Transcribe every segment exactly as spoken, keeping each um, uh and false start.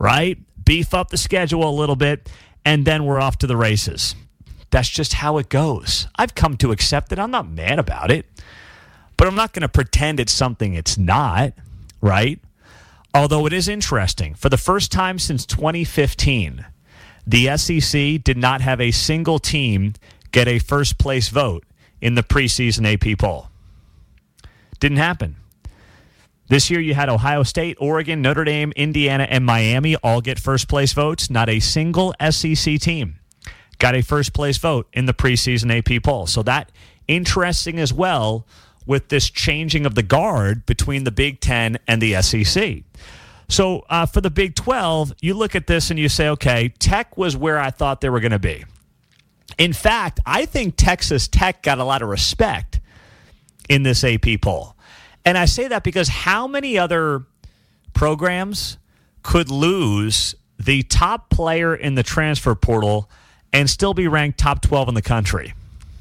right? Beef up the schedule a little bit, and then we're off to the races. That's just how it goes. I've come to accept it. I'm not mad about it, but I'm not going to pretend it's something it's not, right? Although it is interesting. For the first time since twenty fifteen, the S E C did not have a single team get a first-place vote in the preseason A P poll. Didn't happen. This year you had Ohio State, Oregon, Notre Dame, Indiana, and Miami all get first-place votes. Not a single S E C team got a first-place vote in the preseason A P poll. So that interesting as well with this changing of the guard between the Big Ten and the S E C. So uh, for the Big twelve, you look at this and you say, okay, Tech was where I thought they were going to be. In fact, I think Texas Tech got a lot of respect in this A P poll. And I say that because how many other programs could lose the top player in the transfer portal and still be ranked top twelve in the country?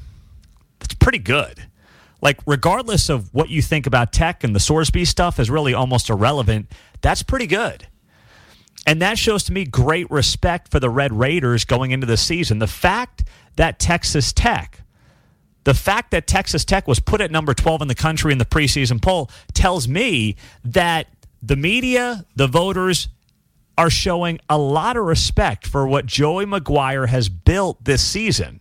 That's pretty good. Like, regardless of what you think about Tech, and the Sorsby stuff is really almost irrelevant, that's pretty good. And that shows to me great respect for the Red Raiders going into the season. The fact that Texas Tech, the fact that Texas Tech was put at number twelve in the country in the preseason poll tells me that the media, the voters, are showing a lot of respect for what Joey McGuire has built this season.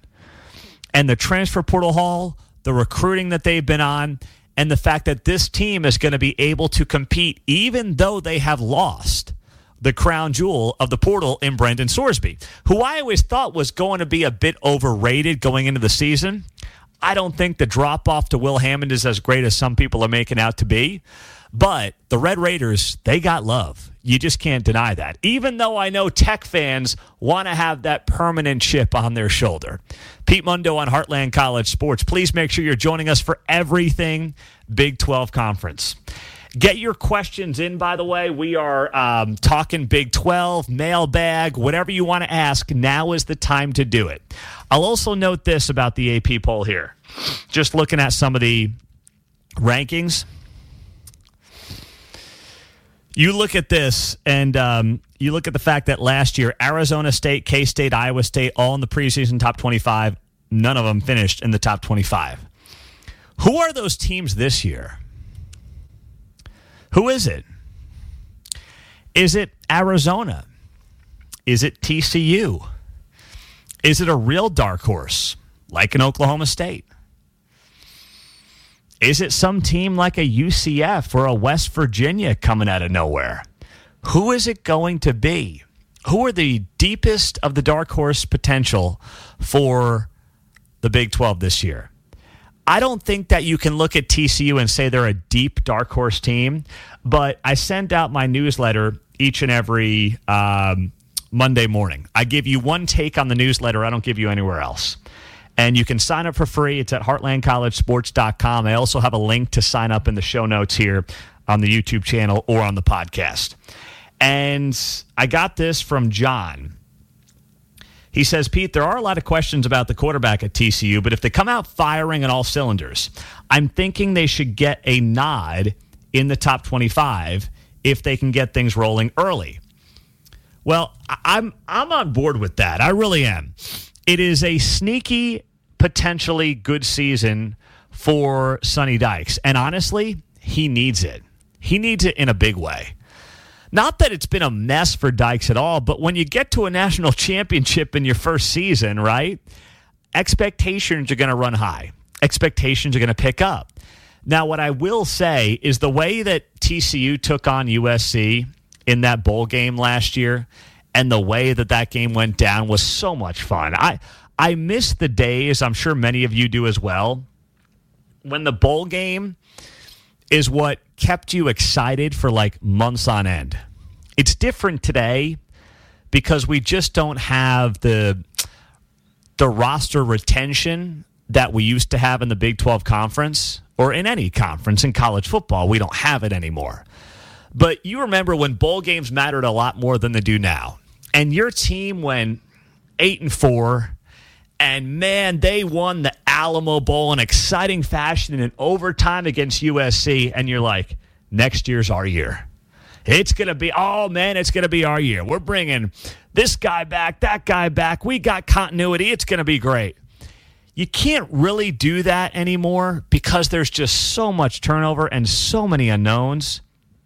And the transfer portal haul, the recruiting that they've been on, and the fact that this team is going to be able to compete even though they have lost the crown jewel of the portal in Brendan Sorsby, who I always thought was going to be a bit overrated going into the season. I don't think the drop-off to Will Hammond is as great as some people are making out to be. But the Red Raiders, they got love. You just can't deny that. Even though I know Tech fans want to have that permanent chip on their shoulder. Pete Mundo on Heartland College Sports. Please make sure you're joining us for everything Big twelve Conference. Get your questions in, by the way. We are um, talking Big twelve, mailbag, whatever you want to ask. Now is the time to do it. I'll also note this about the A P poll here. Just looking at some of the rankings. You look at this, and um, you look at the fact that last year, Arizona State, K-State, Iowa State, all in the preseason top twenty-five. None of them finished in the top twenty-five. Who are those teams this year? Who is it? Is it Arizona? Is it T C U? Is it a real dark horse, like an Oklahoma State? Is it some team like a U C F or a West Virginia coming out of nowhere? Who is it going to be? Who are the deepest of the dark horse potential for the Big twelve this year? I don't think that you can look at T C U and say they're a deep dark horse team, but I send out my newsletter each and every um, Monday morning. I give you one take on the newsletter I don't give you anywhere else. And you can sign up for free. It's at heartland college sports dot com. I also have a link to sign up in the show notes here on the YouTube channel or on the podcast. And I got this from John. He says, Pete, there are a lot of questions about the quarterback at T C U, but if they come out firing on all cylinders, I'm thinking they should get a nod in the top twenty-five if they can get things rolling early. Well, I'm I'm on board with that. I really am. It is a sneaky, potentially good season for Sonny Dykes. And honestly, he needs it. He needs it in a big way. Not that it's been a mess for Dykes at all, but when you get to a national championship in your first season, right, expectations are going to run high. Expectations are going to pick up. Now, what I will say is the way that T C U took on U S C in that bowl game last year and the way that that game went down was so much fun. I I miss the days, I'm sure many of you do as well, when the bowl game is what kept you excited for like months on end. It's different today because we just don't have the the roster retention that we used to have in the Big twelve Conference or in any conference in college football. We don't have it anymore. But you remember when bowl games mattered a lot more than they do now. And your team went eight and four, and man, they won the Alamo Bowl in exciting fashion in overtime against U S C. And you're like, next year's our year. It's going to be, oh, man, it's going to be our year. We're bringing this guy back, that guy back. We got continuity. It's going to be great. You can't really do that anymore because there's just so much turnover and so many unknowns.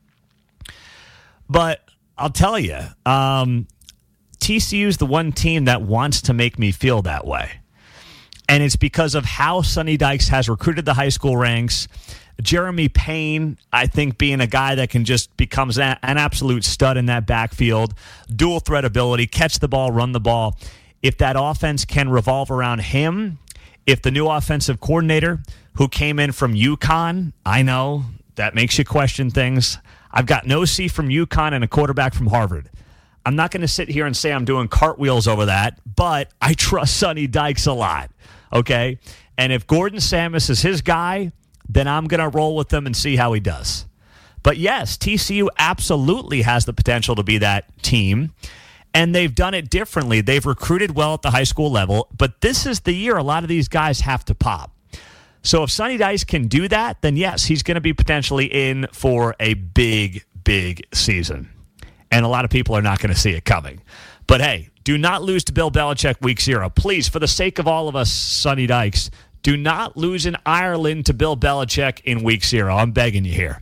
But I'll tell you, um, T C U is the one team that wants to make me feel that way. And it's because of how Sonny Dykes has recruited the high school ranks. Jeremy Payne, I think, being a guy that can just becomes an absolute stud in that backfield, dual threat ability, catch the ball, run the ball. If that offense can revolve around him, if the new offensive coordinator who came in from UConn, I know that makes you question things. I've got an O C from UConn and a quarterback from Harvard. I'm not going to sit here and say I'm doing cartwheels over that, but I trust Sonny Dykes a lot, okay? And if Gordon Samus is his guy, then I'm going to roll with them and see how he does. But yes, T C U absolutely has the potential to be that team, and they've done it differently. They've recruited well at the high school level, but this is the year a lot of these guys have to pop. So if Sonny Dykes can do that, then yes, he's going to be potentially in for a big, big season. And a lot of people are not going to see it coming. But hey, do not lose to Bill Belichick week zero. Please, for the sake of all of us, Sonny Dykes, do not lose in Ireland to Bill Belichick in week zero. I'm begging you here.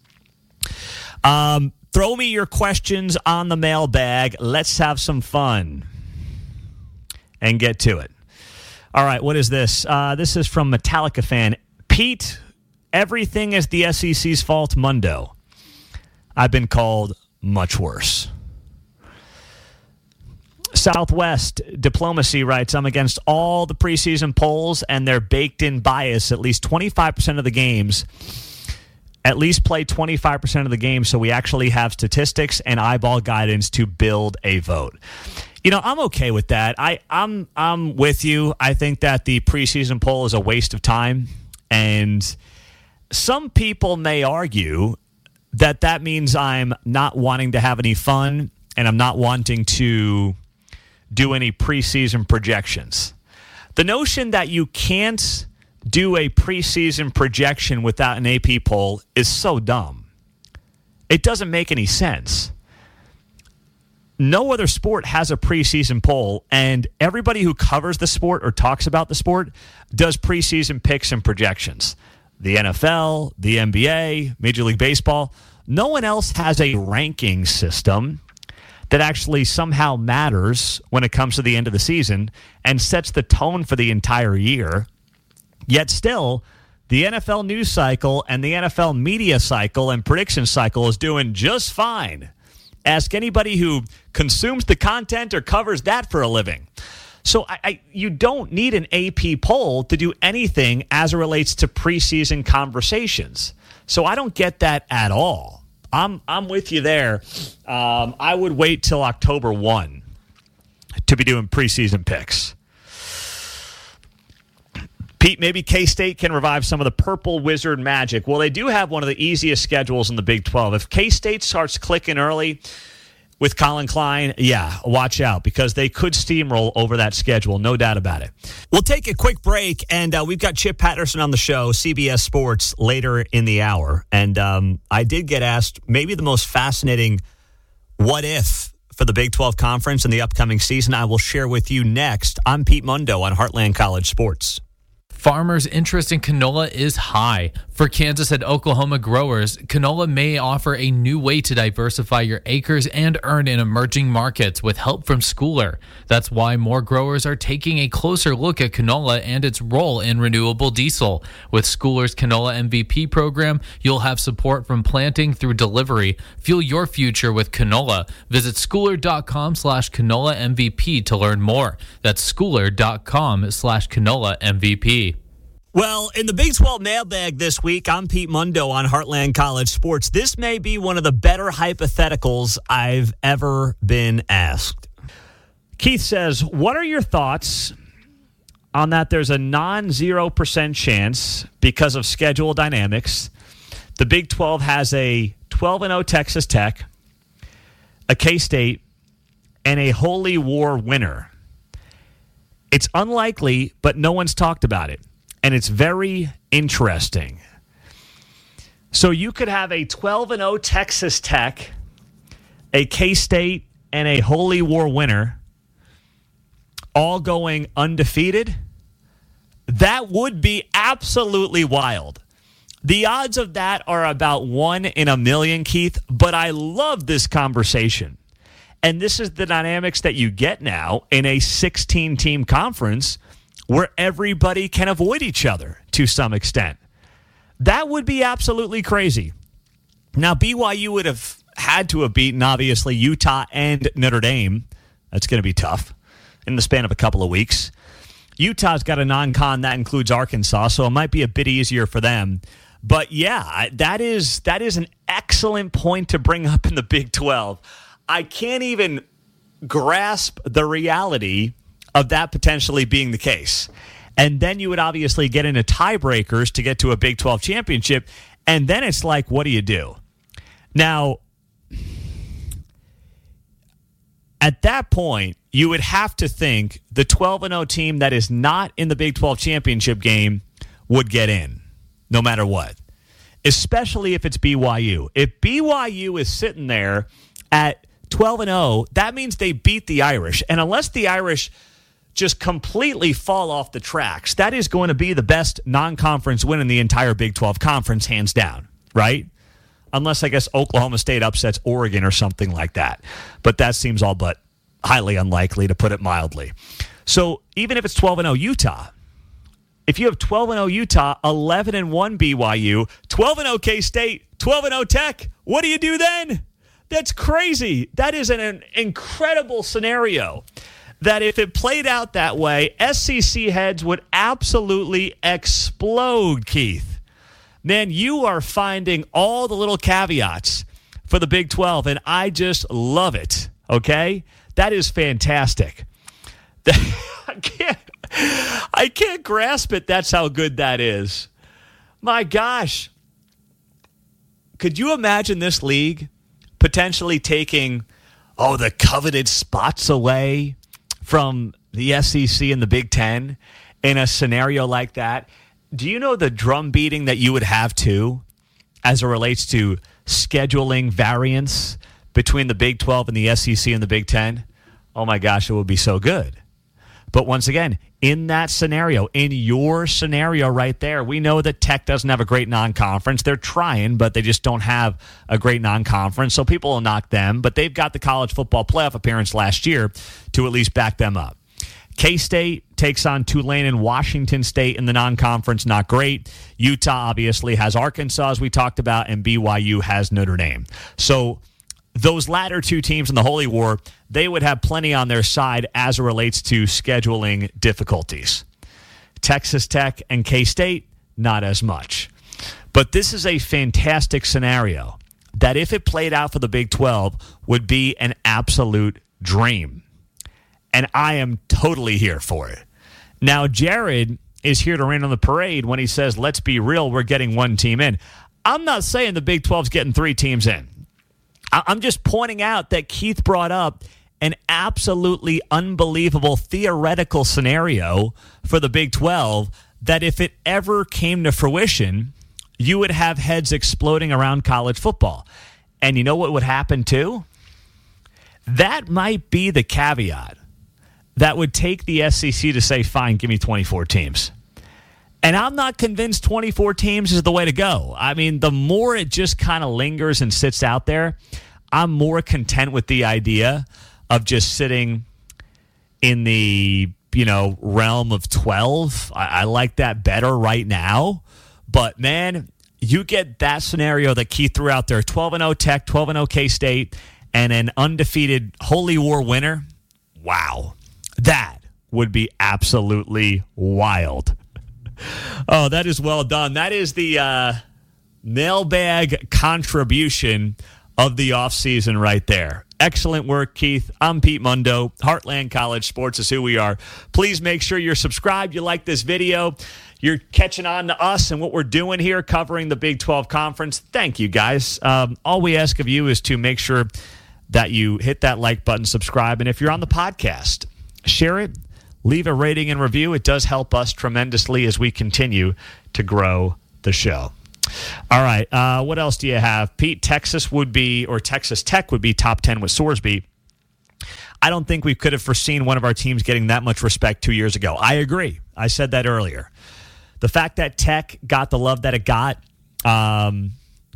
Um, throw me your questions on the mailbag. Let's have some fun and get to it. All right, what is this? Uh, this is from Metallica fan. Pete, everything is the S E C's fault, Mundo. I've been called much worse. Southwest Diplomacy writes, I'm against all the preseason polls and their baked-in bias. At least twenty-five percent of the games, at least play twenty-five percent of the games so we actually have statistics and eyeball guidance to build a vote. You know, I'm okay with that. I, I'm I'm with you. I think that the preseason poll is a waste of time. And some people may argue that that means I'm not wanting to have any fun and I'm not wanting to do any preseason projections. The notion that you can't do a preseason projection without an A P poll is so dumb. It doesn't make any sense. No other sport has a preseason poll, and everybody who covers the sport or talks about the sport does preseason picks and projections. The N F L, the N B A, Major League Baseball, no one else has a ranking system that actually somehow matters when it comes to the end of the season and sets the tone for the entire year. Yet still, the N F L news cycle and the N F L media cycle and prediction cycle is doing just fine. Ask anybody who consumes the content or covers that for a living. So I, I, you don't need an A P poll to do anything as it relates to preseason conversations. So I don't get that at all. I'm I'm with you there. Um, I would wait till October first to be doing preseason picks. Pete, maybe K-State can revive some of the purple wizard magic. Well, they do have one of the easiest schedules in the Big twelve. If K-State starts clicking early with Colin Klein, yeah, watch out because they could steamroll over that schedule, no doubt about it. We'll take a quick break, and uh, we've got Chip Patterson on the show, C B S Sports, later in the hour. And um, I did get asked maybe the most fascinating what if for the Big twelve Conference in the upcoming season. I will share with you next. I'm Pete Mundo on Heartland College Sports. Farmers' interest in canola is high. For Kansas and Oklahoma growers, canola may offer a new way to diversify your acres and earn in emerging markets with help from Schooler. That's why more growers are taking a closer look at canola and its role in renewable diesel. With Schooler's Canola M V P program, you'll have support from planting through delivery. Fuel your future with canola. Visit schooler.com slash canola MVP to learn more. That's schooler.com slash canola MVP. Well, in the Big twelve mailbag this week, I'm Pete Mundo on Heartland College Sports. This may be one of the better hypotheticals I've ever been asked. Keith says, what are your thoughts on that there's a non-zero percent chance because of schedule dynamics? The Big twelve has a twelve and oh Texas Tech, a K-State, and a Holy War winner. It's unlikely, but no one's talked about it. And it's very interesting. So you could have a twelve and oh Texas Tech a K-State and a Holy War winner all going undefeated, that would be absolutely wild. The odds of that are about one in a million, Keith, but I love this conversation. And this is the dynamics that you get now in a sixteen-team conference where everybody can avoid each other to some extent. That would be absolutely crazy. Now, B Y U would have had to have beaten, obviously, Utah and Notre Dame. That's going to be tough in the span of a couple of weeks. Utah's got a non-con that includes Arkansas, so it might be a bit easier for them. But, yeah, that is that is an excellent point to bring up in the Big twelve. I can't even grasp the reality of that potentially being the case. And then you would obviously get into tiebreakers to get to a Big twelve championship, and then it's like, what do you do? Now, at that point, you would have to think the twelve and oh team that is not in the Big twelve championship game would get in, no matter what, especially if it's B Y U. If B Y U is sitting there at twelve and oh, that means they beat the Irish. And unless the Irish just completely fall off the tracks, that is going to be the best non-conference win in the entire Big twelve conference, hands down, right? Unless, I guess, Oklahoma State upsets Oregon or something like that. But that seems all but highly unlikely, to put it mildly. So even if it's twelve and oh Utah, if you have twelve and oh Utah, eleven and one B Y U, twelve and oh K-State, twelve and oh Tech, what do you do then? That's crazy. That is an, an incredible scenario that if it played out that way, S E C heads would absolutely explode, Keith. Man, you are finding all the little caveats for the Big twelve, and I just love it, okay? That is fantastic. I can't, I can't grasp it. That's how good that is. My gosh. Could you imagine this league potentially taking, oh, the coveted spots away from the S E C and the Big Ten in a scenario like that? Do you know the drum beating that you would have, too, as it relates to scheduling variance between the Big twelve and the S E C and the Big Ten? Oh, my gosh, it would be so good. But once again, in that scenario, in your scenario right there, we know that Tech doesn't have a great non-conference. They're trying, but they just don't have a great non-conference, so people will knock them. But they've got the college football playoff appearance last year to at least back them up. K-State takes on Tulane and Washington State in the non-conference. Not great. Utah obviously has Arkansas, as we talked about, and B Y U has Notre Dame. So those latter two teams in the Holy War, they would have plenty on their side as it relates to scheduling difficulties. Texas Tech and K-State, not as much. But this is a fantastic scenario that, if it played out for the Big twelve, would be an absolute dream. And I am totally here for it. Now, Jared is here to rain on the parade when he says, let's be real, we're getting one team in. I'm not saying the Big twelve's getting three teams in. I'm just pointing out that Keith brought up an absolutely unbelievable theoretical scenario for the Big twelve that, if it ever came to fruition, you would have heads exploding around college football. And you know what would happen too? That might be the caveat that would take the S E C to say, fine, give me twenty-four teams. And I'm not convinced twenty-four teams is the way to go. I mean, the more it just kind of lingers and sits out there, I'm more content with the idea of just sitting in the, you know, realm of twelve. I, I like that better right now. But, man, you get that scenario that Keith threw out there, twelve and oh Tech, twelve and oh K-State, and an undefeated Holy War winner. Wow. That would be absolutely wild. Oh, that is well done. That is the uh, mailbag contribution of the offseason right there. Excellent work, Keith. I'm Pete Mundo. Heartland College Sports is who we are. Please make sure you're subscribed. You like this video. You're catching on to us and what we're doing here, covering the Big twelve Conference. Thank you, guys. Um, all we ask of you is to make sure that you hit that like button, subscribe, and if you're on the podcast, share it. Leave a rating and review. It does help us tremendously as we continue to grow the show. All right. Uh, what else do you have? Pete, Texas would be, or Texas Tech would be top ten with Sorsby. I don't think we could have foreseen one of our teams getting that much respect two years ago. I agree. I said that earlier. The fact that Tech got the love that it got, um,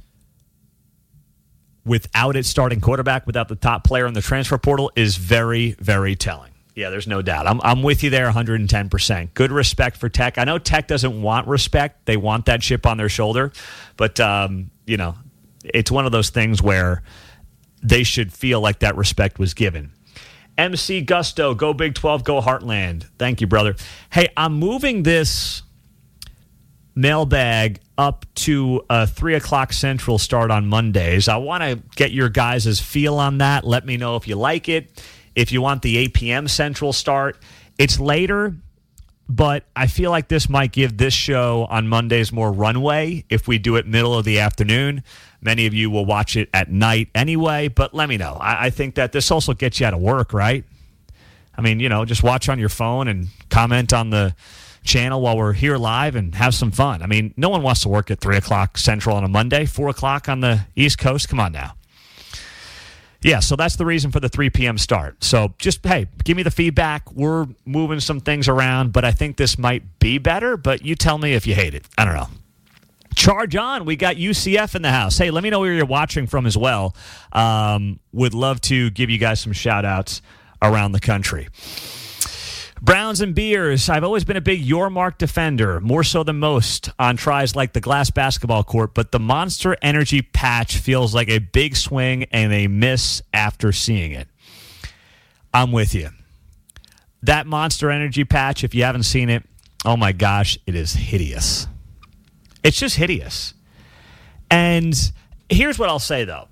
without its starting quarterback, without the top player in the transfer portal, is very, very telling. Yeah, there's no doubt. I'm I'm with you there one hundred ten percent. Good respect for Tech. I know Tech doesn't want respect. They want that chip on their shoulder. But, um, you know, it's one of those things where they should feel like that respect was given. M C Gusto, go Big twelve, go Heartland. Thank you, brother. Hey, I'm moving this mailbag up to a three o'clock Central start on Mondays. I want to get your guys' feel on that. Let me know if you like it. If you want the eight p.m. Central start, it's later, but I feel like this might give this show on Mondays more runway if we do it middle of the afternoon. Many of you will watch it at night anyway, but let me know. I, I think that this also gets you out of work, right? I mean, you know, just watch on your phone and comment on the channel while we're here live and have some fun. I mean, no one wants to work at three o'clock Central on a Monday, four o'clock on the East Coast. Come on now. Yeah, so that's the reason for the three p.m. start. So just, hey, give me the feedback. We're moving some things around, but I think this might be better, but you tell me if you hate it. I don't know. Charge on. We got U C F in the house. Hey, let me know where you're watching from as well. Um, would love to give you guys some shout-outs around the country. Browns and Beers. I've always been a big Your Mark defender, more so than most on tries like the glass basketball court, but the Monster Energy patch feels like a big swing and a miss after seeing it. I'm with you. That Monster Energy patch, if you haven't seen it, oh my gosh, it is hideous. It's just hideous. And here's what I'll say, though.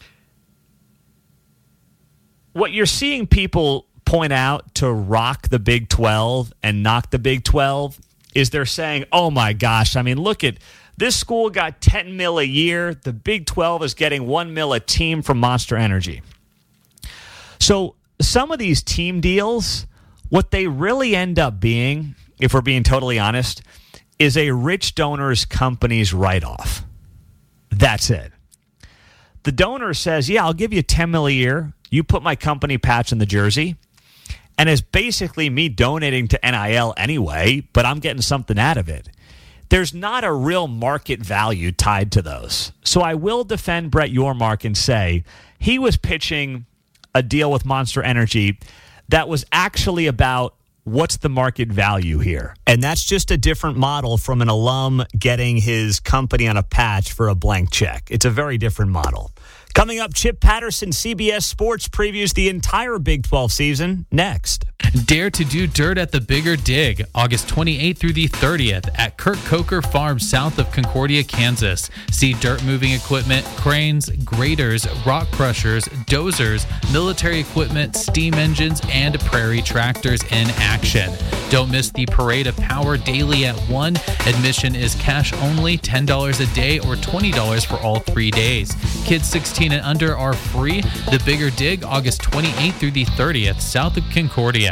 What you're seeing people point out to rock the Big twelve and knock the Big twelve is they're saying, oh my gosh, I mean, look at this school got ten mil a year. The Big twelve is getting one mil a team from Monster Energy. So some of these team deals, what they really end up being, if we're being totally honest, is a rich donor's company's write-off. That's it. The donor says, yeah, I'll give you ten mil a year. You put my company patch in the jersey. And it's basically me donating to N I L anyway, but I'm getting something out of it. There's not a real market value tied to those. So I will defend Brett Yormark and say he was pitching a deal with Monster Energy that was actually about what's the market value here. And that's just a different model from an alum getting his company on a patch for a blank check. It's a very different model. Coming up, Chip Patterson, C B S Sports, previews the entire Big twelve season next. Dare to do dirt at the Bigger Dig, August twenty-eighth through the thirtieth at Kurt Coker Farm south of Concordia, Kansas. See dirt moving equipment, cranes, graders, rock crushers, dozers, military equipment, steam engines, and prairie tractors in action. Don't miss the Parade of Power daily at one. Admission is cash only, ten dollars a day or twenty dollars for all three days. Kids sixteen and under are free. The Bigger Dig, August twenty-eighth through the thirtieth, south of Concordia.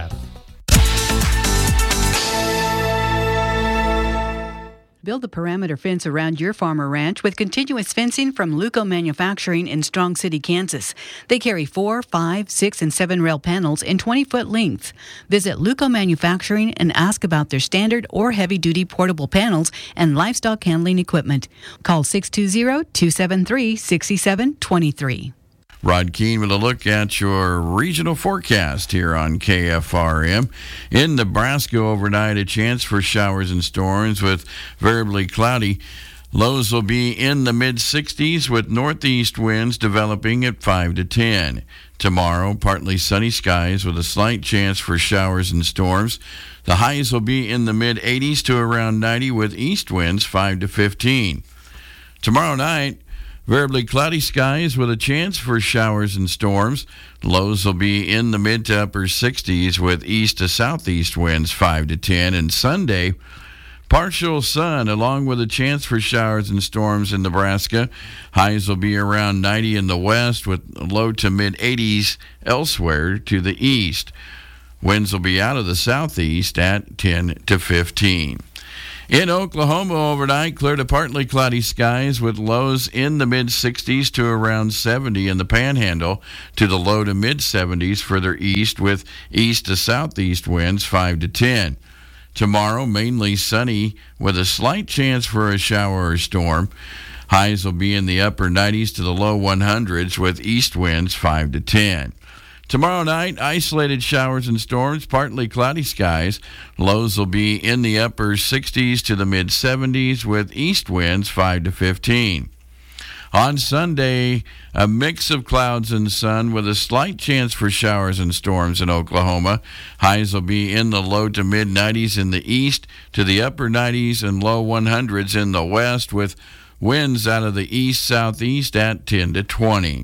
Build a perimeter fence around your farm or ranch with continuous fencing from Luco Manufacturing in Strong City, Kansas. They carry four, five, six, and seven rail panels in twenty-foot lengths. Visit Luco Manufacturing and ask about their standard or heavy-duty portable panels and livestock handling equipment. Call six two zero, two seven three, six seven two three. Rod Keene with a look at your regional forecast here on K F R M. In Nebraska overnight, a chance for showers and storms with variably cloudy. Lows will be in the mid sixties with northeast winds developing at five to ten. Tomorrow, partly sunny skies with a slight chance for showers and storms. The highs will be in the mid eighties to around ninety with east winds five to fifteen. Tomorrow night, variably cloudy skies with a chance for showers and storms. Lows will be in the mid to upper sixties with east to southeast winds five to ten. And Sunday, partial sun along with a chance for showers and storms in Nebraska. Highs will be around ninety in the west with low to mid eighties elsewhere to the east. Winds will be out of the southeast at ten to fifteen. In Oklahoma overnight, clear to partly cloudy skies with lows in the mid-sixties to around seventy in the Panhandle, to the low to mid-seventies further east with east to southeast winds five to ten. Tomorrow, mainly sunny with a slight chance for a shower or storm. Highs will be in the upper nineties to the low hundreds with east winds five to ten. Tomorrow night, isolated showers and storms, partly cloudy skies. Lows will be in the upper sixties to the mid-seventies with east winds five to fifteen. On Sunday, a mix of clouds and sun with a slight chance for showers and storms in Oklahoma. Highs will be in the low to mid-nineties in the east to the upper nineties and low hundreds in the west with winds out of the east-southeast at ten to twenty.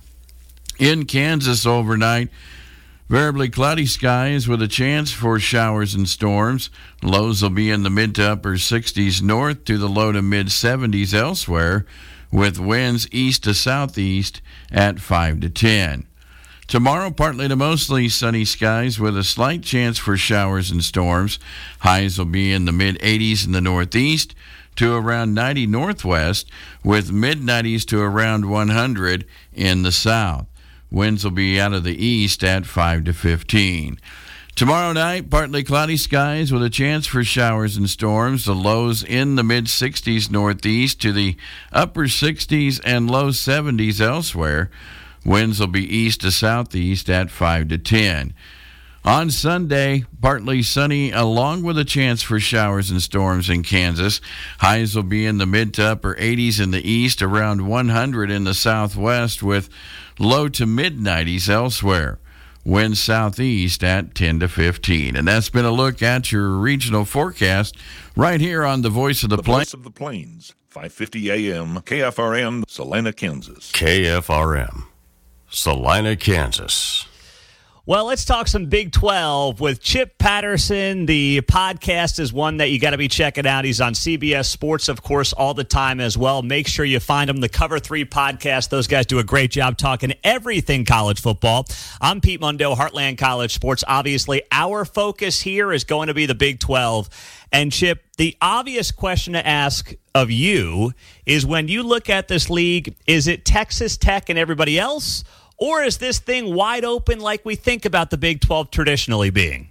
In Kansas overnight, variably cloudy skies with a chance for showers and storms. Lows will be in the mid to upper sixties north to the low to mid-seventies elsewhere, with winds east to southeast at five to ten. Tomorrow, partly to mostly sunny skies with a slight chance for showers and storms. Highs will be in the mid-eighties in the northeast to around ninety northwest, with mid-nineties to around one hundred in the south. Winds will be out of the east at five to fifteen. Tomorrow night, partly cloudy skies with a chance for showers and storms. The lows in the mid-sixties northeast to the upper sixties and low seventies elsewhere. Winds will be east to southeast at five to ten. On Sunday, partly sunny along with a chance for showers and storms in Kansas. Highs will be in the mid to upper eighties in the east, around one hundred in the southwest with low to mid-nineties elsewhere. Winds southeast at ten to fifteen. And that's been a look at your regional forecast right here on the Voice of the, the Plains. Voice of the Plains, five fifty A M, K F R M, Salina, Kansas. K F R M, Salina, Kansas. Well, let's talk some Big twelve with Chip Patterson. The podcast is one that you got to be checking out. He's on C B S Sports, of course, all the time as well. Make sure you find him. The Cover three podcast. Those guys do a great job talking everything college football. I'm Pete Mundo, Heartland College Sports. Obviously, our focus here is going to be the Big twelve. And, Chip, the obvious question to ask of you is, when you look at this league, is it Texas Tech and everybody else? Or is this thing wide open like we think about the Big twelve traditionally being?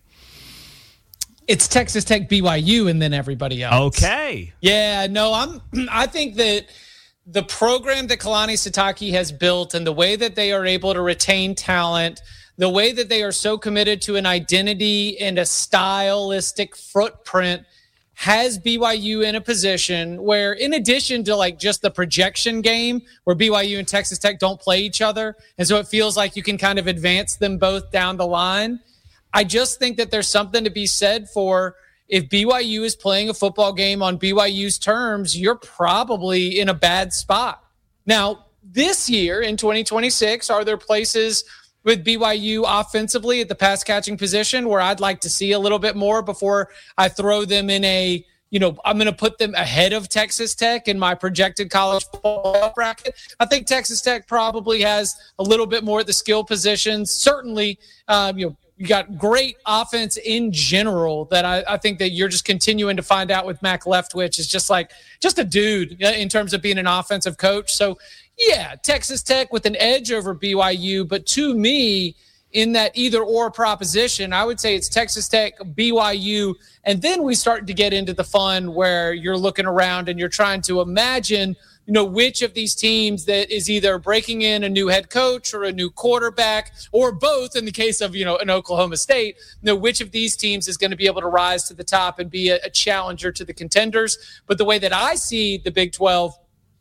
It's Texas Tech, B Y U, and then everybody else. Okay. Yeah, no, I'm. I think that the program that Kalani Sitake has built and the way that they are able to retain talent, the way that they are so committed to an identity and a stylistic footprint has B Y U in a position where, in addition to like just the projection game where B Y U and Texas Tech don't play each other, and so it feels like you can kind of advance them both down the line, I just think that there's something to be said for, if B Y U is playing a football game on B Y U's terms, you're probably in a bad spot. Now, this year in twenty twenty-six, are there places with B Y U offensively at the pass catching position where I'd like to see a little bit more before I throw them in a, you know, I'm going to put them ahead of Texas Tech in my projected college football bracket? I think Texas Tech probably has a little bit more at the skill positions. Certainly, um, you know, you got great offense in general that I, I think that you're just continuing to find out with Mac Leftwich is just like, just a dude in terms of being an offensive coach. So, yeah, Texas Tech with an edge over B Y U, but to me, in that either-or proposition, I would say it's Texas Tech, B Y U, and then we start to get into the fun where you're looking around and you're trying to imagine, you know, which of these teams that is either breaking in a new head coach or a new quarterback, or both in the case of, you know, an Oklahoma State, you know, which of these teams is going to be able to rise to the top and be a, a challenger to the contenders. But the way that I see the Big twelve,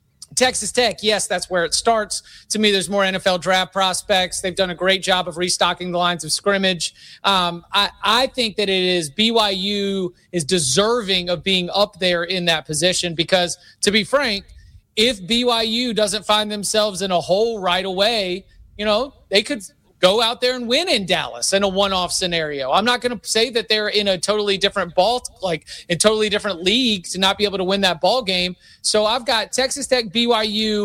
Texas Tech, yes, that's where it starts. To me, there's more N F L draft prospects. They've done a great job of restocking the lines of scrimmage. Um, I, I think that it is B Y U is deserving of being up there in that position because, to be frank, if B Y U doesn't find themselves in a hole right away, you know, they could go out there and win in Dallas in a one-off scenario. I'm not going to say that they're in a totally different ball, like in totally different league to not be able to win that ball game. So I've got Texas Tech, B Y U,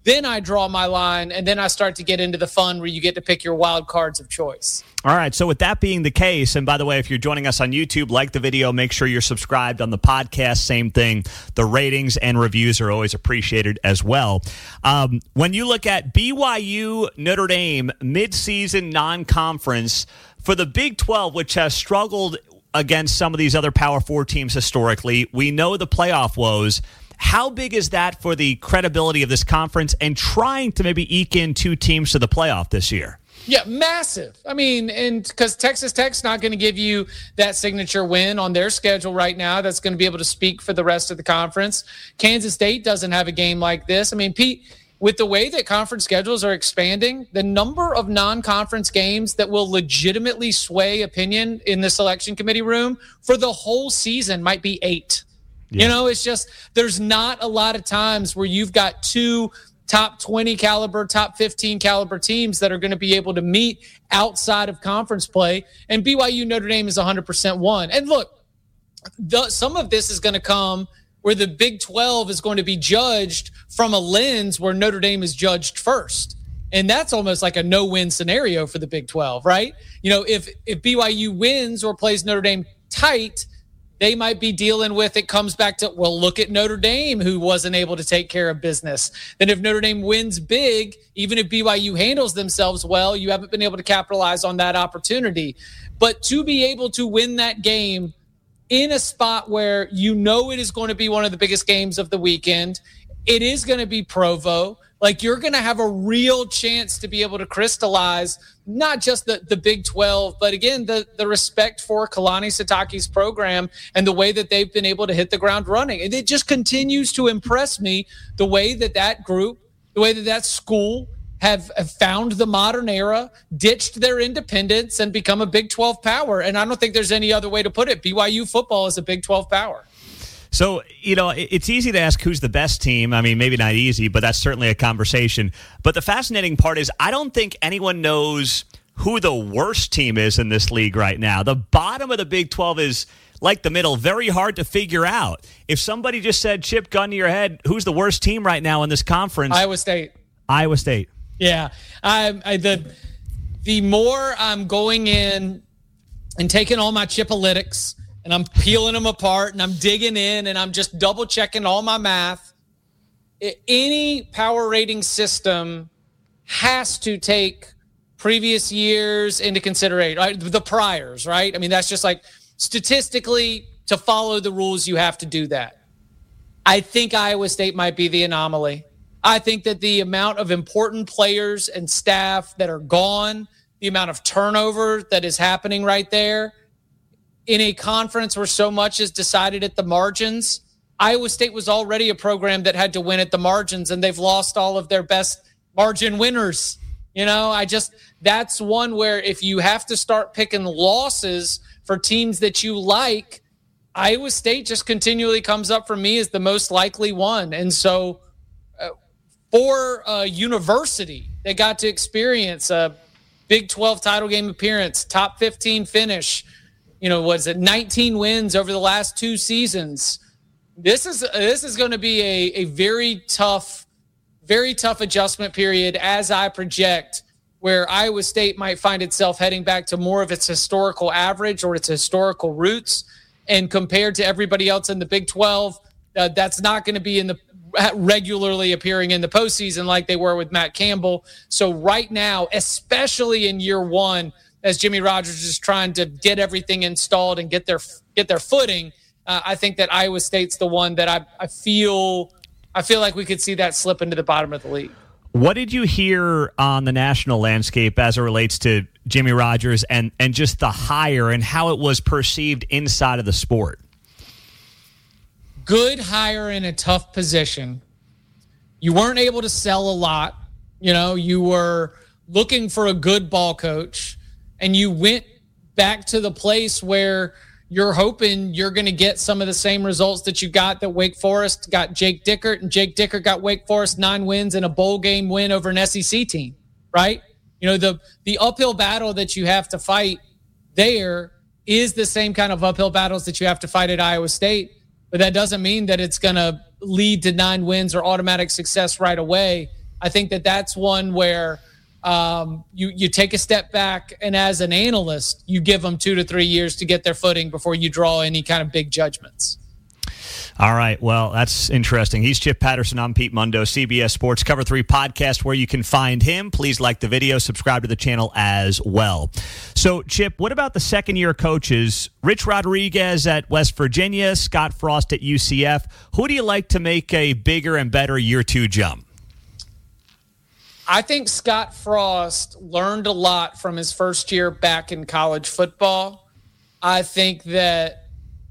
then I draw my line, and then I start to get into the fun where you get to pick your wild cards of choice. All right, so with that being the case, and by the way, if you're joining us on YouTube, like the video, make sure you're subscribed on the podcast, same thing. The ratings and reviews are always appreciated as well. Um, when you look at B Y U Notre Dame midseason non-conference for the Big twelve, which has struggled against some of these other Power Four teams historically, we know the playoff woes. How big is that for the credibility of this conference and trying to maybe eke in two teams to the playoff this year? Yeah, massive. I mean, and because Texas Tech's not going to give you that signature win on their schedule right now that's going to be able to speak for the rest of the conference. Kansas State doesn't have a game like this. I mean, Pete, with the way that conference schedules are expanding, the number of non-conference games that will legitimately sway opinion in the selection committee room for the whole season might be eight. Yeah. You know, it's just there's not a lot of times where you've got two top twenty caliber, top fifteen caliber teams that are going to be able to meet outside of conference play. And B Y U Notre Dame is one hundred percent one. And look, the, some of this is going to come where the Big twelve is going to be judged from a lens where Notre Dame is judged first. And that's almost like a no-win scenario for the Big twelve, right? You know, if if B Y U wins or plays Notre Dame tight, they might be dealing with it comes back to, well, look at Notre Dame, who wasn't able to take care of business. Then if Notre Dame wins big, even if B Y U handles themselves well, you haven't been able to capitalize on that opportunity. But to be able to win that game in a spot where you know it is going to be one of the biggest games of the weekend, it is going to be Provo. Like, you're going to have a real chance to be able to crystallize not just the, the Big twelve, but again, the, the respect for Kalani Sitake's program and the way that they've been able to hit the ground running. And it just continues to impress me the way that that group, the way that that school have, have found the modern era, ditched their independence, and become a Big twelve power. And I don't think there's any other way to put it. B Y U football is a Big twelve power. So, you know, it's easy to ask who's the best team. I mean, maybe not easy, but that's certainly a conversation. But the fascinating part is I don't think anyone knows who the worst team is in this league right now. The bottom of the Big twelve is like the middle, very hard to figure out. If somebody just said, Chip, gun to your head, who's the worst team right now in this conference? Iowa State. Iowa State. Yeah. I, I, the, the more I'm going in and taking all my Chipalytics, and I'm peeling them apart, and I'm digging in, and I'm just double checking all my math. Any power rating system has to take previous years into consideration, right? The priors, right? I mean, that's just like statistically, to follow the rules, you have to do that. I think Iowa State might be the anomaly. I think that the amount of important players and staff that are gone, the amount of turnover that is happening right there, in a conference where so much is decided at the margins, Iowa State was already a program that had to win at the margins, and they've lost all of their best margin winners. You know, I just, that's one where if you have to start picking losses for teams that you like, Iowa State just continually comes up for me as the most likely one. And so uh, for a university that got to experience a Big twelve title game appearance, top fifteen finish, you know, was it nineteen wins over the last two seasons? This is this is going to be a, a very tough, very tough adjustment period as I project, where Iowa State might find itself heading back to more of its historical average or its historical roots. And compared to everybody else in the Big twelve, uh, that's not going to be in the regularly appearing in the postseason like they were with Matt Campbell. So right now, especially in year one, as Jimmy Rogers is trying to get everything installed and get their get their footing, uh, I think that Iowa State's the one that I, I feel I feel like we could see that slip into the bottom of the league. What did you hear on the national landscape as it relates to Jimmy Rogers and, and just the hire and how it was perceived inside of the sport? Good hire in a tough position. You weren't able to sell a lot. You know, you were looking for a good ball coach. And you went back to the place where you're hoping you're going to get some of the same results that you got that Wake Forest got Jake Dickert, and Jake Dickert got Wake Forest nine wins and a bowl game win over an S E C team, right? You know, the the uphill battle that you have to fight there is the same kind of uphill battles that you have to fight at Iowa State, but that doesn't mean that it's going to lead to nine wins or automatic success right away. I think that that's one where um, you, you take a step back, and as an analyst, you give them two to three years to get their footing before you draw any kind of big judgments. All right. Well, that's interesting. He's Chip Patterson. I'm Pete Mundo, C B S Sports Cover three podcast, where you can find him. Please like the video, subscribe to the channel as well. So, Chip, what about the second-year coaches? Rich Rodriguez at West Virginia, Scott Frost at U C F. Who do you like to make a bigger and better year two jump? I think Scott Frost learned a lot from his first year back in college football. I think that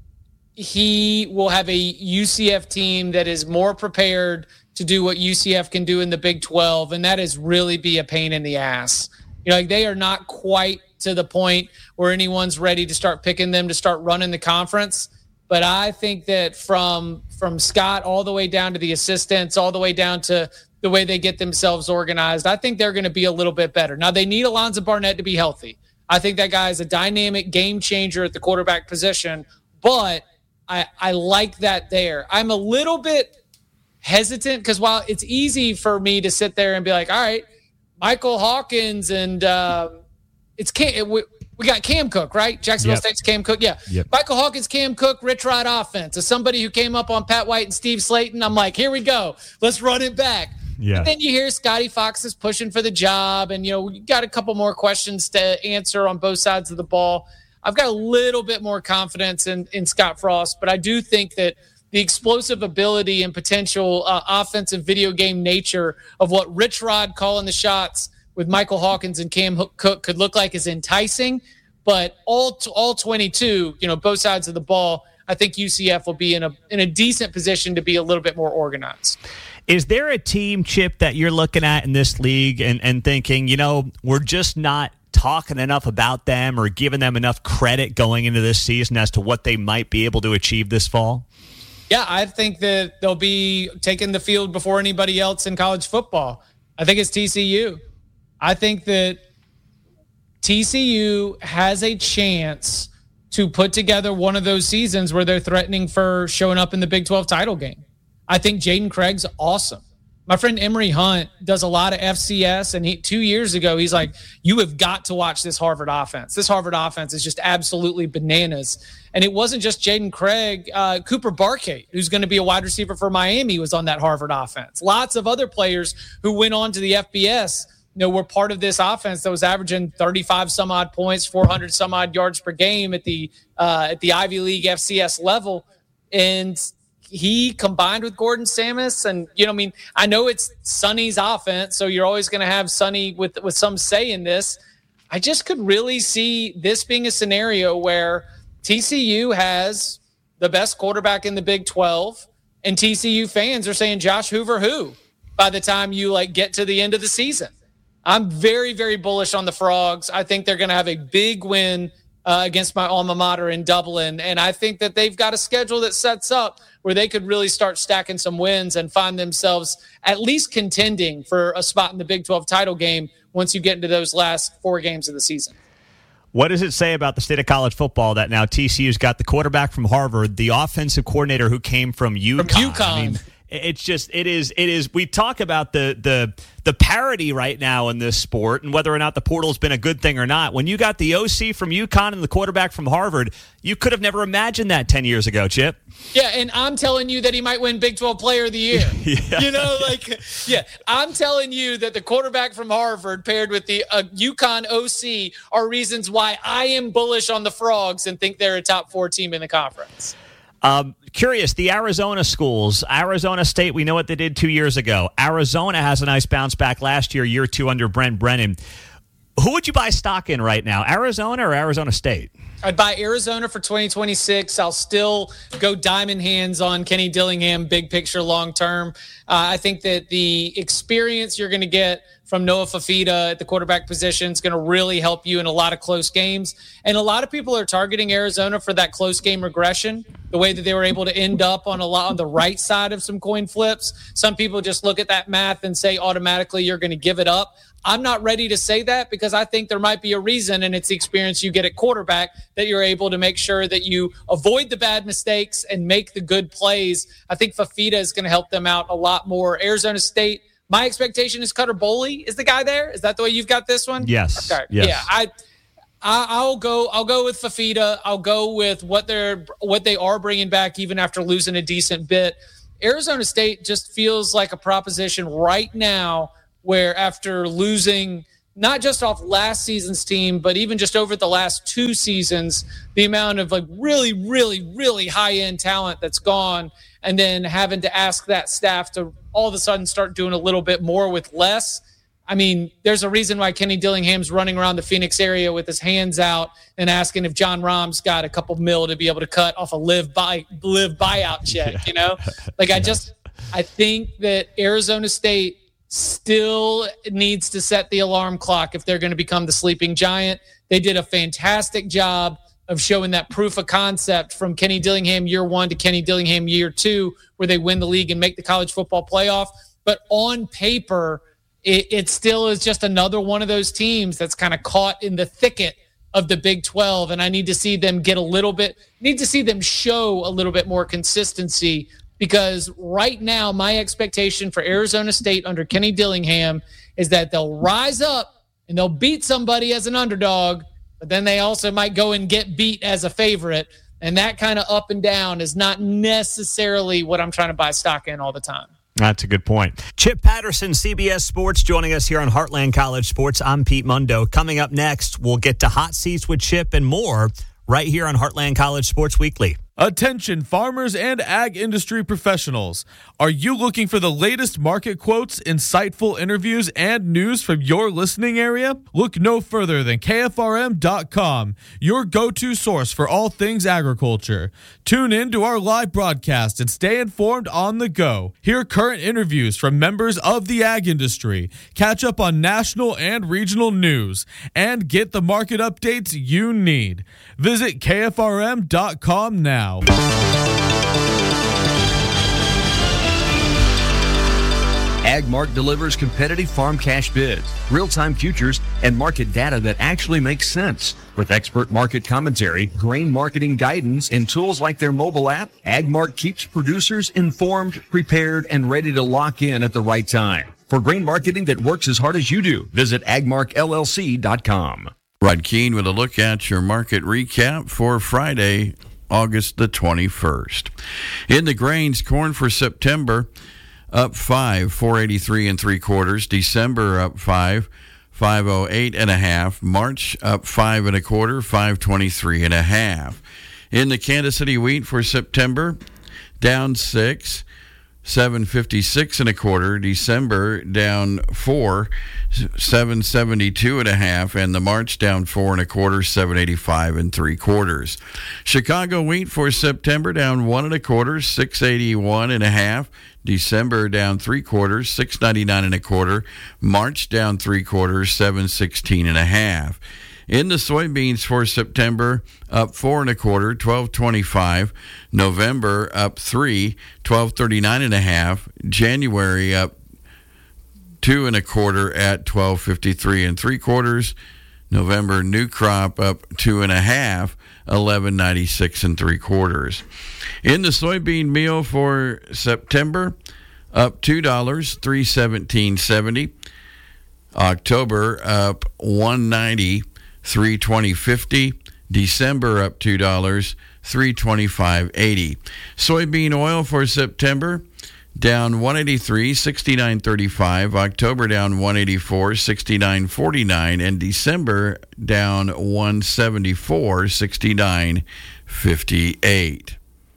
he will have a U C F team that is more prepared to do what U C F can do in the Big twelve, and that is really be a pain in the ass. You know, like they are not quite to the point where anyone's ready to start picking them to start running the conference. But I think that from from Scott all the way down to the assistants, all the way down to the way they get themselves organized, I think they're going to be a little bit better. Now, they need Alonzo Barnett to be healthy. I think that guy is a dynamic game changer at the quarterback position, but I, I like that there. I'm a little bit hesitant because while it's easy for me to sit there and be like, all right, Michael Hawkins and uh, it's Cam, we, we got Cam Cook, right? Jacksonville Yep. State's Cam Cook. Yeah. Yep. Michael Hawkins, Cam Cook, Rich Rod offense. As somebody who came up on Pat White and Steve Slayton, I'm like, here we go. Let's run it back. Yeah. But then you hear Scotty Fox is pushing for the job, and, you know, we got a couple more questions to answer on both sides of the ball. I've got a little bit more confidence in, in Scott Frost, but I do think that the explosive ability and potential uh, offensive video game nature of what Rich Rod calling the shots with Michael Hawkins and Cam Cook could look like is enticing. But all all twenty-two, you know, both sides of the ball, I think U C F will be in a in a decent position to be a little bit more organized. Is there a team, Chip, that you're looking at in this league and, and thinking, you know, we're just not talking enough about them or giving them enough credit going into this season as to what they might be able to achieve this fall? Yeah, I think that they'll be taking the field before anybody else in college football. I think it's T C U. I think that T C U has a chance to put together one of those seasons where they're threatening for showing up in the Big twelve title game. I think Jaden Craig's awesome. My friend Emory Hunt does a lot of F C S, and he two years ago, he's like, you have got to watch this Harvard offense. This Harvard offense is just absolutely bananas. And it wasn't just Jaden Craig. Uh, Cooper Barkate, who's going to be a wide receiver for Miami, was on that Harvard offense. Lots of other players who went on to the F B S, you know, were part of this offense that was averaging thirty-five some odd points, four hundred some odd yards per game at the uh, at the Ivy League F C S level. And he combined with Gordon Samus, and, you know, I mean, I know it's Sonny's offense, so you're always going to have Sonny with, with some say in this. I just could really see this being a scenario where T C U has the best quarterback in the Big twelve, and T C U fans are saying Josh Hoover who by the time you like get to the end of the season. I'm very, very bullish on the Frogs. I think they're going to have a big win uh, against my alma mater in Dublin, and I think that they've got a schedule that sets up where they could really start stacking some wins and find themselves at least contending for a spot in the Big twelve title game once you get into those last four games of the season. What does it say about the state of college football that now T C U's got the quarterback from Harvard, the offensive coordinator who came from UConn? From UConn. I mean, it's just, it is, it is, we talk about the, the, the parity right now in this sport and whether or not the portal's been a good thing or not. When you got the O C from UConn and the quarterback from Harvard, you could have never imagined that ten years ago, Chip. Yeah, and I'm telling you that he might win Big twelve Player of the Year. Yeah. You know, like, yeah, I'm telling you that the quarterback from Harvard paired with the uh, UConn O C are reasons why I am bullish on the Frogs and think they're a top four team in the conference. Um, curious, the Arizona schools, Arizona State, we know what they did two years ago. Arizona has a nice bounce back last year, year two under Brent Brennan. Who would you buy stock in right now, Arizona or Arizona State? I'd buy Arizona for twenty twenty-six. I'll still go diamond hands on Kenny Dillingham, big picture, long term. Uh, I think that the experience you're going to get from Noah Fafita at the quarterback position is going to really help you in a lot of close games. And a lot of people are targeting Arizona for that close game regression, the way that they were able to end up on a lot on the right side of some coin flips. Some people just look at that math and say automatically you're going to give it up. I'm not ready to say that because I think there might be a reason, and it's the experience you get at quarterback that you're able to make sure that you avoid the bad mistakes and make the good plays. I think Fafita is going to help them out a lot more. Arizona State, My expectation is Cutter Boley is the guy there. Is that the way you've got this one? Yes. Okay. Yes. Yeah. I, I, I'll go. I'll go with Fafita. I'll go with what they're what they are bringing back, even after losing a decent bit. Arizona State just feels like a proposition right now, where after losing not just off last season's team, but even just over the last two seasons, the amount of like really, really, really high end talent that's gone, and then having to ask that staff to all of a sudden start doing a little bit more with less. I mean, there's a reason why Kenny Dillingham's running around the Phoenix area with his hands out and asking if John Rahm's got a couple mil to be able to cut off a live buy live buyout check, yeah. You know? Like I just I think that Arizona State still needs to set the alarm clock if they're going to become the sleeping giant. They did a fantastic job of showing that proof of concept from Kenny Dillingham year one to Kenny Dillingham year two, where they win the league and make the college football playoff. But on paper, it, it still is just another one of those teams that's kind of caught in the thicket of the Big twelve. And I need to see them get a little bit, need to see them show a little bit more consistency, because right now my expectation for Arizona State under Kenny Dillingham is that they'll rise up and they'll beat somebody as an underdog, but then they also might go and get beat as a favorite. And that kind of up and down is not necessarily what I'm trying to buy stock in all the time. That's a good point. Chip Patterson, C B S Sports, joining us here on Heartland College Sports. I'm Pete Mundo. Coming up next, we'll get to Hot Seats with Chip and more right here on Heartland College Sports Weekly. Attention farmers and ag industry professionals. Are you looking for the latest market quotes, insightful interviews, and news from your listening area? Look no further than K F R M dot com, your go-to source for all things agriculture. Tune in to our live broadcast and stay informed on the go. Hear current interviews from members of the ag industry, catch up on national and regional news, and get the market updates you need. Visit K F R M dot com now. AgMark delivers competitive farm cash bids, real-time futures, and market data that actually makes sense. With expert market commentary, grain marketing guidance, and tools like their mobile app, AgMark keeps producers informed, prepared, and ready to lock in at the right time. For grain marketing that works as hard as you do, visit ag mark L L C dot com. Rod Keene with a look at your market recap for Friday, August the twenty-first. In the grains, corn for September up five, four eighty-three and three quarters. December up five, five oh eight and a half. March up five and a quarter, five twenty-three and a half. In the Kansas City wheat for September, down six, seven fifty-six and a quarter. December down four, seven seventy-two and a half, and the March down four and a quarter, seven eighty-five and three quarters. Chicago wheat for September down one and a quarter, six eighty-one and a half. December down three quarters, six ninety-nine and a quarter. March down three quarters, seven sixteen and a half. In the soybeans for September, up four and a quarter, twelve twenty-five. November up three, twelve thirty-nine and a half. January up two and a quarter at twelve fifty-three and three quarters. November new crop up two and a half, eleven ninety-six and three quarters. In the soybean meal for September, up two dollars, three seventeen seventy. October up one ninety, three twenty fifty. December up two dollars, three twenty-five eighty. Soybean oil for September down one eighty-three, sixty-nine thirty-five. October down one eighty-four, sixty-nine forty-nine, and December down one seventy-four, sixty-nine fifty-eight.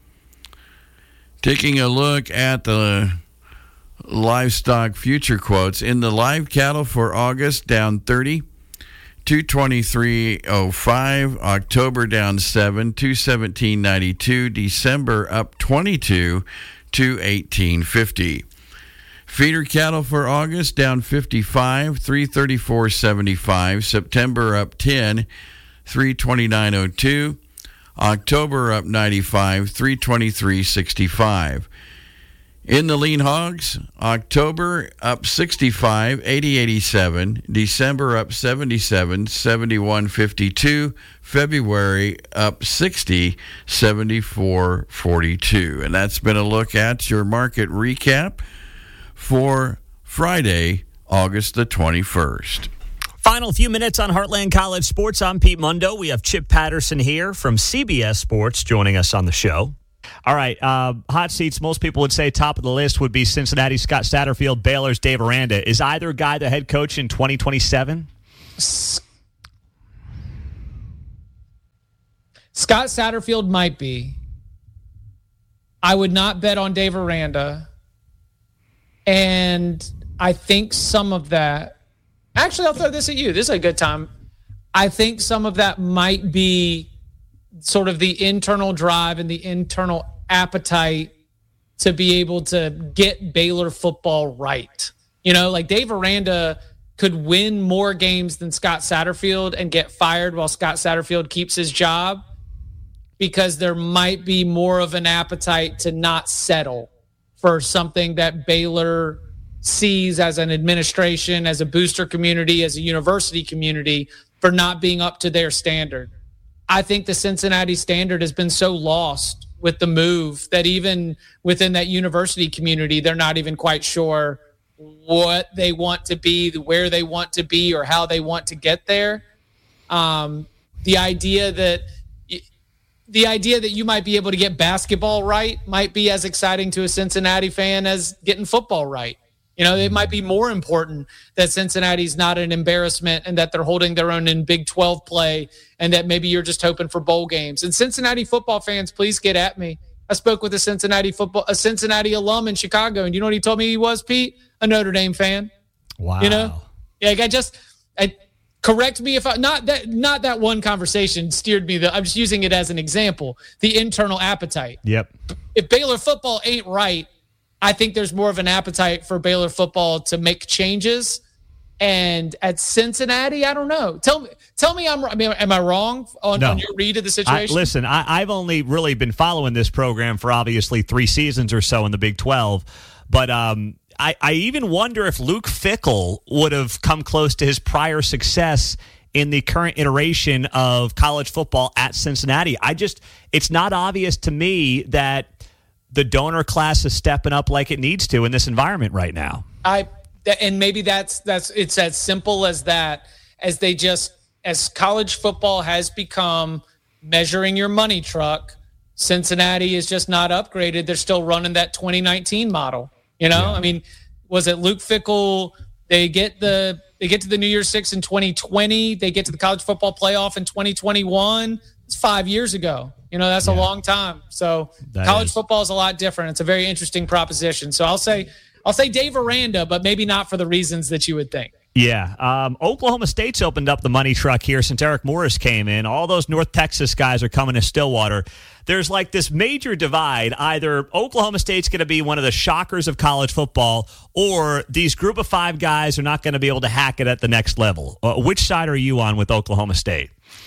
Taking a look at the livestock future quotes. In the live cattle for August, down thirty, two twenty-three oh five. October down seven, two seventeen ninety-two. December up twenty-two, two eighteen fifty. Feeder cattle for August down fifty-five, three thirty-four seventy-five. September up ten, three twenty-nine oh two. October up ninety-five, three twenty-three sixty-five. In the lean hogs, October up sixty-five, eighty eighty-seven. December up seventy-seven, seventy-one fifty-two. February up sixty, seventy-four forty-two. And that's been a look at your market recap for Friday, August the twenty-first. Final few minutes on Heartland College Sports. I'm Pete Mundo. We have Chip Patterson here from C B S Sports joining us on the show. All right, uh, hot seats, most people would say top of the list would be Cincinnati's Scott Satterfield, Baylor's Dave Aranda. Is either guy the head coach in twenty twenty-seven? Scott Satterfield might be. I would not bet on Dave Aranda. And I think some of that, actually, I'll throw this at you. This is a good time. I think some of that might be sort of the internal drive and the internal appetite to be able to get Baylor football right. You know, like Dave Aranda could win more games than Scott Satterfield and get fired while Scott Satterfield keeps his job, because there might be more of an appetite to not settle for something that Baylor sees as an administration, as a booster community, as a university community, for not being up to their standard. I think the Cincinnati standard has been so lost with the move that even within that university community, they're not even quite sure what they want to be, where they want to be, or how they want to get there. Um, the idea that the idea that you might be able to get basketball right might be as exciting to a Cincinnati fan as getting football right. You know, it might be more important that Cincinnati's not an embarrassment and that they're holding their own in Big twelve play, and that maybe you're just hoping for bowl games. And Cincinnati football fans, please get at me. I spoke with a Cincinnati football, a Cincinnati alum in Chicago, and you know what he told me he was, Pete? A Notre Dame fan. Wow. You know, yeah, like I just, I, correct me if I, not that, not that one conversation steered me. The, I'm just using it as an example. The internal appetite. Yep. If Baylor football ain't right, I think there's more of an appetite for Baylor football to make changes. And at Cincinnati, I don't know. Tell me, tell me, I'm. I mean, am I wrong on, no. on your read of the situation? I, listen, I, I've only really been following this program for obviously three seasons or so in the Big twelve, but um, I, I even wonder if Luke Fickell would have come close to his prior success in the current iteration of college football at Cincinnati. I just, it's not obvious to me that the donor class is stepping up like it needs to in this environment right now. I and maybe that's that's it's as simple as that. As they just as college football has become measuring your money truck, Cincinnati is just not upgraded. They're still running that twenty nineteen model. You know, yeah. I mean, was it Luke Fickell? They get the they get to the New Year's Six in twenty twenty. They get to the college football playoff in twenty twenty-one. It's five years ago. You know, that's yeah. a long time. So that college is. football is a lot different. It's a very interesting proposition. So I'll say I'll say Dave Aranda, but maybe not for the reasons that you would think. Yeah. Um, Oklahoma State's opened up the money truck here since Eric Morris came in. All those North Texas guys are coming to Stillwater. There's like this major divide. Either Oklahoma State's going to be one of the shockers of college football, or these group of five guys are not going to be able to hack it at the next level. Uh, which side are you on with Oklahoma State?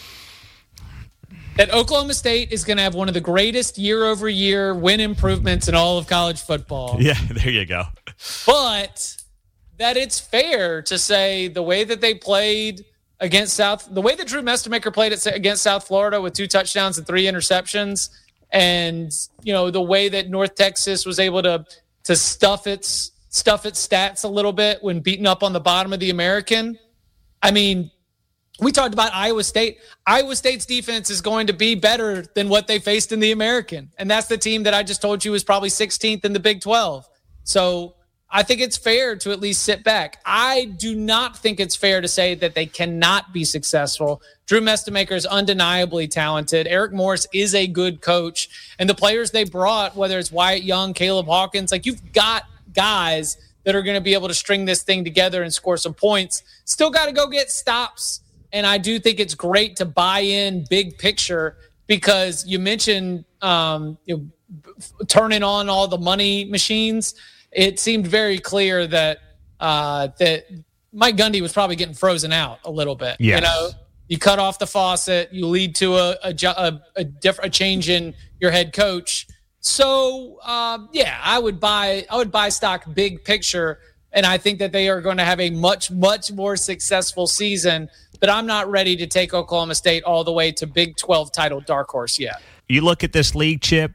That Oklahoma State is going to have one of the greatest year-over-year win improvements in all of college football. Yeah, there you go. But that it's fair to say the way that they played against South, the way that Drew Mestemaker played it against South Florida with two touchdowns and three interceptions, and you know the way that North Texas was able to to stuff its stuff its stats a little bit when beaten up on the bottom of the American. I mean, we talked about Iowa State. Iowa State's defense is going to be better than what they faced in the American. And that's the team that I just told you is probably sixteenth in the Big twelve. So I think it's fair to at least sit back. I do not think it's fair to say that they cannot be successful. Drew Mestemaker is undeniably talented. Eric Morris is a good coach. And the players they brought, whether it's Wyatt Young, Caleb Hawkins, like you've got guys that are going to be able to string this thing together and score some points. Still got to go get stops. And I do think it's great to buy in big picture, because you mentioned um, you know, turning on all the money machines. It seemed very clear that uh, that Mike Gundy was probably getting frozen out a little bit. Yes. You know, you cut off the faucet, you lead to a a, a, a, diff- a change in your head coach. So um, yeah, I would buy I would buy stock big picture, and I think that they are going to have a much much more successful season. But I'm not ready to take Oklahoma State all the way to Big twelve title dark horse yet. You look at this league, Chip,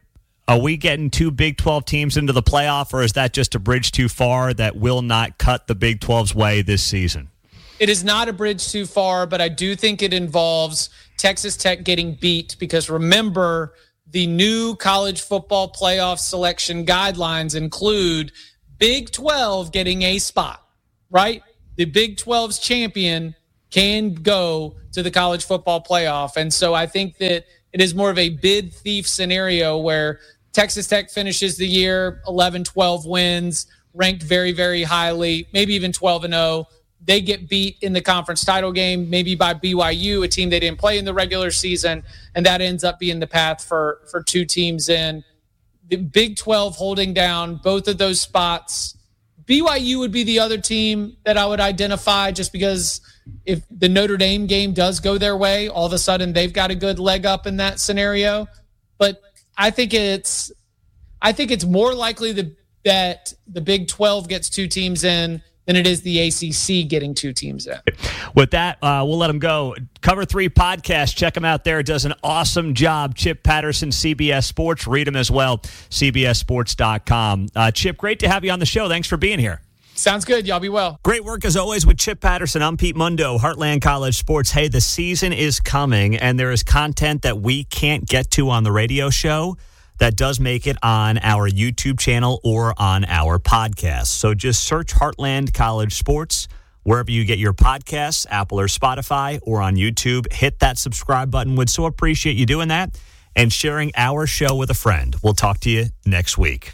Are we getting two Big twelve teams into the playoff, or is that just a bridge too far that will not cut the Big twelve's way this season? It is not a bridge too far, but I do think it involves Texas Tech getting beat because remember, the new college football playoff selection guidelines include Big twelve getting a spot, right? The Big twelve's champion can go to the college football playoff. And so I think that it is more of a bid thief scenario where Texas Tech finishes the year eleven, twelve wins, ranked very, very highly, maybe even twelve and oh. They get beat in the conference title game, maybe by B Y U, a team they didn't play in the regular season, and that ends up being the path for, for two teams in. The Big twelve holding down both of those spots. B Y U would be the other team that I would identify just because if the Notre Dame game does go their way, all of a sudden they've got a good leg up in that scenario. But I think it's I think it's more likely the, that the Big twelve gets two teams in than it is the A C C getting two teams in. With that, uh, we'll let them go. Cover three podcast. Check him out there. Does an awesome job. Chip Patterson, C B S Sports. Read him as well, C B S sports dot com. Uh, Chip, great to have you on the show. Thanks for being here. Sounds good. Y'all be well. Great work as always with Chip Patterson. I'm Pete Mundo, Heartland College Sports. Hey, the season is coming, and there is content that we can't get to on the radio show that does make it on our YouTube channel or on our podcast. So just search Heartland College Sports wherever you get your podcasts, Apple or Spotify, or on YouTube. Hit that subscribe button. Would so appreciate you doing that and sharing our show with a friend. We'll talk to you next week.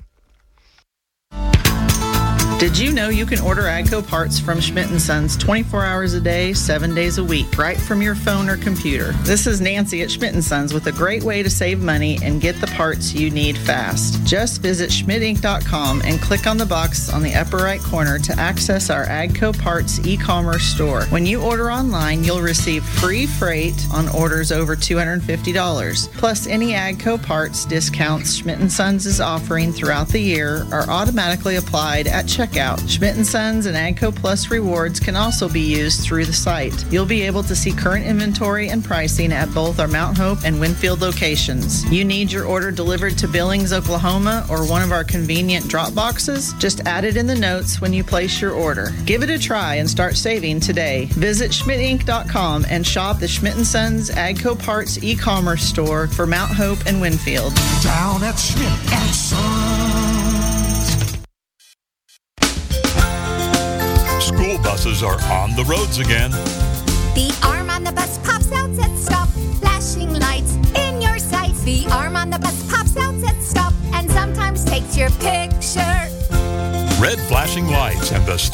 Did you know you can order AGCO parts from Schmidt and Sons twenty-four hours a day, seven days a week, right from your phone or computer? This is Nancy at Schmidt and Sons with a great way to save money and get the parts you need fast. Just visit schmidt inc dot com and click on the box on the upper right corner to access our AGCO parts e-commerce store. When you order online, you'll receive free freight on orders over two hundred fifty dollars. Plus, any AGCO parts discounts Schmidt and Sons is offering throughout the year are automatically applied at checkout. Schmidt and Sons and AGCO Plus rewards can also be used through the site. You'll be able to see current inventory and pricing at both our Mount Hope and Winfield locations. You need your order delivered to Billings, Oklahoma, or one of our convenient drop boxes? Just add it in the notes when you place your order. Give it a try and start saving today. Visit schmidt inc dot com and shop the Schmidt and Sons AGCO Parts e-commerce store for Mount Hope and Winfield. Down at Schmidt and Sons. School buses are on the roads again. The arm on the bus pops out at stop, flashing lights in your sights. The arm on the bus pops out at stop and sometimes takes your picture. Red flashing lights and the